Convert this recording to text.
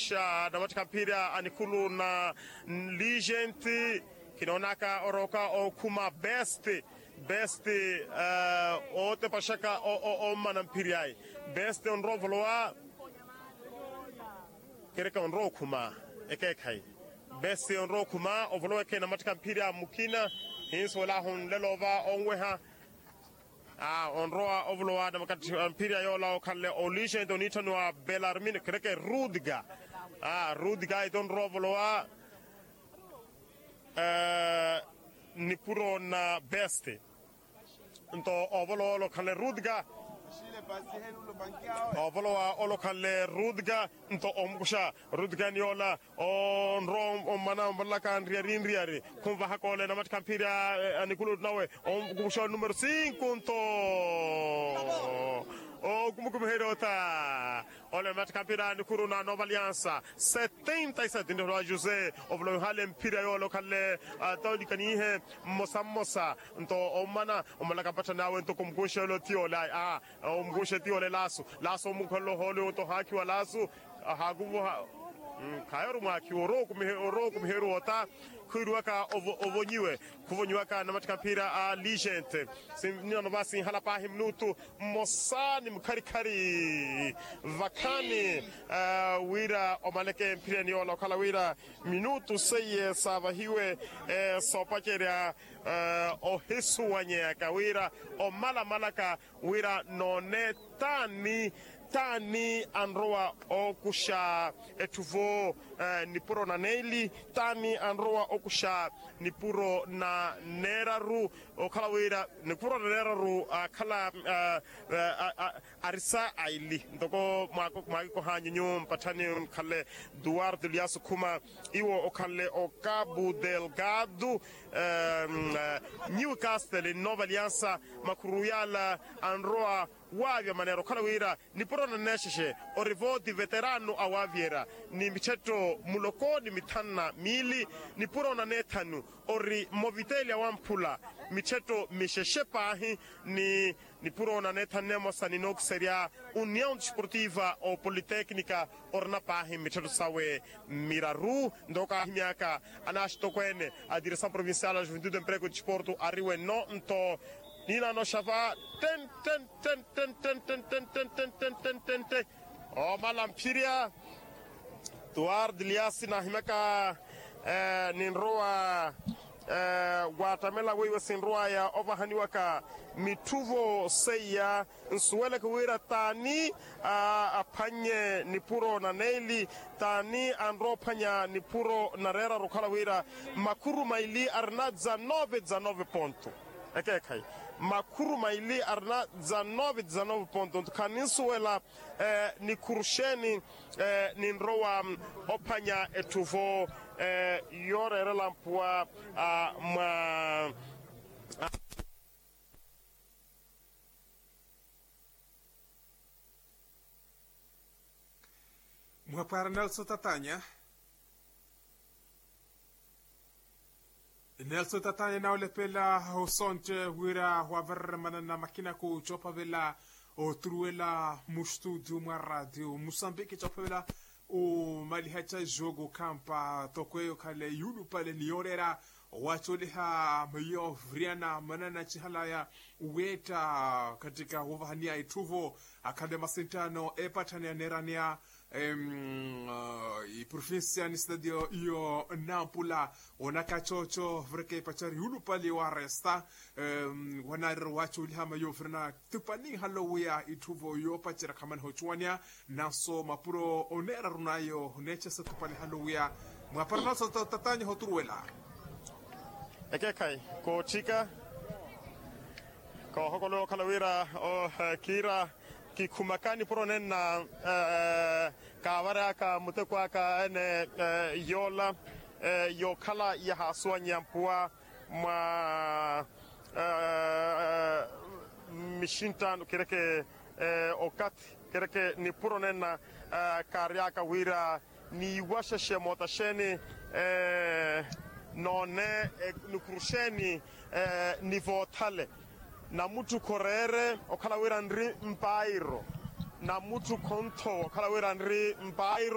kusha na matika mpira anikulu na Legend kinaonaka oroka o kuma best ote pashaka o mana mpira ai best on rovoloa kereka on ro kuma ekekai best on ro kuma ovoloa ke na matika mpira mukina hinsola hon lelova onweha on roa ovoloa da makati mpira yola o kalle o Legend donita no Bellarmine kereke Rudiger idon rovoloa ni puro na beste nto ovolo lo kalle Rudiger ovolo olo kalle Rudiger nto omkusha Rudiger niola on rom on mana malaka riari kumva hakole na matka mpira anikulu nawe omkusha numero 5 nto kumherota ole matka mpira anikuru na Nova Aliança 77 ndo Jose ovolo hale mpira yolo kalle tawdi kanihe mosamosa nto omana omalaka pata nawe nto kumkusha lo tiola omkusha tiole laso mukolo holo to haki wa laso hagumu kairu maki oro kumherota kuruaka ovonyiwe kuvonyiwaka na matika mpira Legend simnino no basi hala pa minuto mosani mkarikari vakani wira omaleke mpira ni ola kala wira minuto seye savahiwe sopakeria ohesu wanye kawira o malaka wira tani anroa okusha etuvo nipuro na Neili tani anroa okusha nipuro na Neraru okalawira nipuro na Neraru kala arisa aili ndoko mako hanyu mpatani kale Duarte Liasu kuma iwo okale o Cabo Delgado Newcastle Nova Aliança makuruyala anroa wavya manero kalawira nipuro na neshe orivoti veterano awaviera ni micheto mulokoni mitanna mili nipuro na netanu ori moviteli wampula micheto misheshepahi ni nipuro na netanemo saninok seria União Desportiva o Politécnica orna pahi micheto sawe miraru ndoka miaka anashto kwene a direção provincial da Juventude Emprego e Desporto arriwe no nto Nina no shava ten o malampiria Duarte Liasi na himeka ninroa Guatemala wewe sinroa ya overhaniwaka mituvo seya nsuwele kuwira tani apanye nipuro na Neili tani andro panya nipuro na Rera rukala wira makuru maili arna za 9 ponto ekekai makuru maili arna za 9 ponto kaninsuwela ni kurusheni ni nroa opanya etuvo yore relampua ma Mwapara Nelson Tatanya na ulepela hosonte wira waver manana makina ko chopa vela o truela mustudio mwa radio Mozambique chopa vela o malihacha jogo kampa tokweyo kale yulu pale niorera wacholiha mayo vriana manana chihalaya uweta katika wavahania ituvo akadema sentano epatania nerania provincia ni stadio io Nampula onakachocho vreke pachari yulu pale wa resta wanar wacholiha mayo vrana tupani halowia ituvo yo pachira kaman hochwania naso mapuro onera runayo neche sa tupani halowia Mwapara Tatanya hotruela ekekai ko chika ko hokolo kalawira o kira ki kumakani pronen na kawara ka mutekwa ka ene yola yo kala ya haswa nyampua ma mishinta kereke okati kereke ni pronen na kariaka wira ni washashe motasheni none nukurusheni nivo tale na mutu korere okala wira nri mpairo na mutu konto okala wira nri mpairo